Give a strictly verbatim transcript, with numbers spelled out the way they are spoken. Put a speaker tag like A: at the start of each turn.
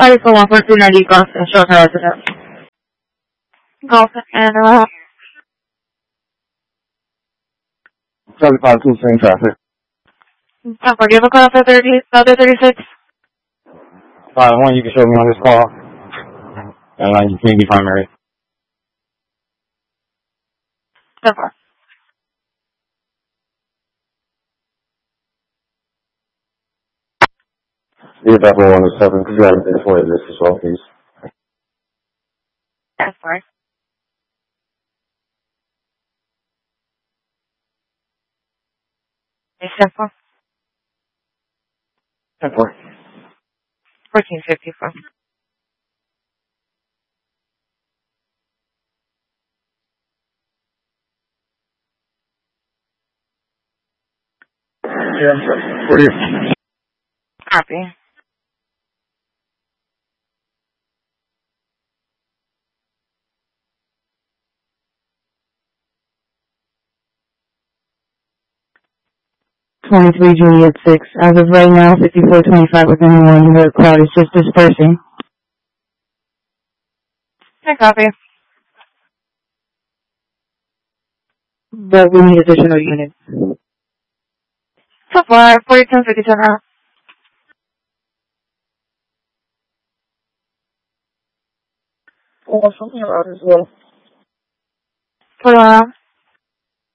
A: Five four one four two ninety Golf and Shelter Resident. Golf and uh
B: seventy-five two same traffic.
A: Don't forgive a call for thirty other thirty six.
B: Five one, you can show me on this call. And line, you can be primary.
A: So far.
B: Yeah, that one one seven. Could you have it for this as well, please?
A: That's fine. It's simple.
B: ten four.
A: Fourteen fifty four.
B: Yeah, I'm sorry. What are you?
A: Copy.
C: twenty-three Juliet six. As of right now, fifty-four twenty-five with anyone. The crowd is just dispersing.
A: I copy.
C: But we need additional units.
A: So far, forty-two fifty-seven.
B: Oh, something about as well.
A: Put on.